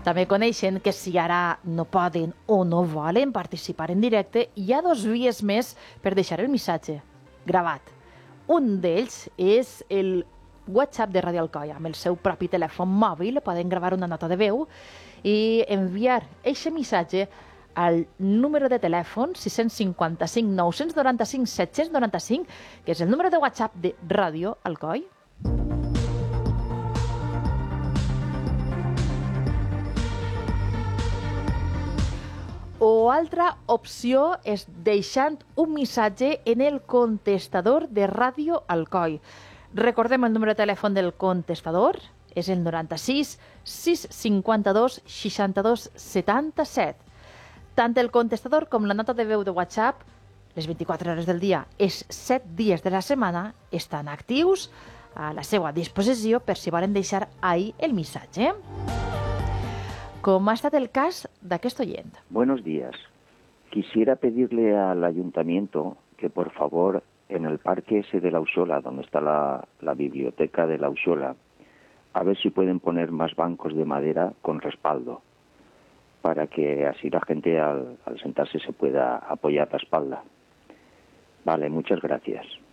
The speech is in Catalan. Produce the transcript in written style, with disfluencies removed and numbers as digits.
També coneixen que si ara no poden o no volen participar en directe, hi ha 2 vies més per deixar el missatge gravat. Un d'ells és el WhatsApp de Ràdio Alcoi. Amb el seu propi telèfon mòbil poden gravar una nota de veu i enviar aquest missatge al número de telèfon 655 995 795, que és el número de WhatsApp de Ràdio Alcoi. O altra opció és deixant un missatge en el contestador de Ràdio Alcoi. Recordem el número de telèfon del contestador, és el 96 652 62 77. Tant el contestador com la nota de veu de WhatsApp, les 24 hores del dia, els 7 dies de la setmana, estan actius a la seva disposició per si volen deixar ahí el missatge. ¿Cómo ha estado el caso de aquest oyent? Buenos días. Quisiera pedirle al ayuntamiento que, por favor, en el parque ese de la Auxola, donde está la biblioteca de la Auxola, a ver si pueden poner más bancos de madera con respaldo, para que así la gente al sentarse se pueda apoyar la espalda. Vale, muchas gracias.